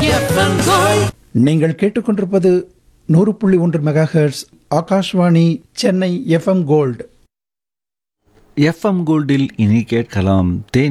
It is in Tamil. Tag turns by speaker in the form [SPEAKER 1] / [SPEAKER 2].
[SPEAKER 1] FM gold.
[SPEAKER 2] நீங்கள் கேட்டுக்கொண்டிருப்பது 100.1 megahertz Akashvani Chennai FM gold.
[SPEAKER 3] FM கோல்டில் இனி கேட்கலாம் தேன்